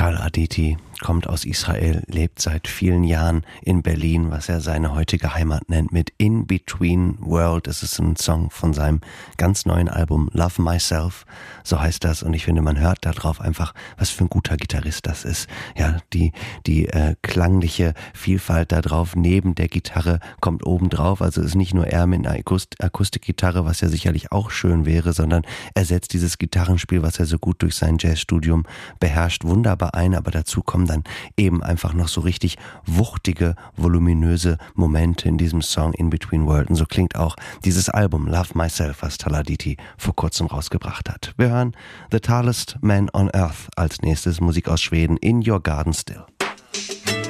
Tal Aditi kommt aus Israel, lebt seit vielen Jahren in Berlin, was er seine heutige Heimat nennt, mit In Between World. Es ist ein Song von seinem ganz neuen Album Love Myself, so heißt das. Und ich finde, man hört darauf einfach, was für ein guter Gitarrist das ist. Ja, die klangliche Vielfalt da drauf neben der Gitarre kommt oben drauf. Also es ist nicht nur er mit einer Akustikgitarre, was ja sicherlich auch schön wäre, sondern er setzt dieses Gitarrenspiel, was er so gut durch sein Jazzstudium beherrscht, wunderbar ein. Aber dazu kommen dann eben einfach noch so richtig wuchtige, voluminöse Momente in diesem Song In Between World. Und so klingt auch dieses Album Love Myself, was Tal Aditi vor kurzem rausgebracht hat. Wir hören The Tallest Man on Earth als nächstes, Musik aus Schweden, In Your Garden Still.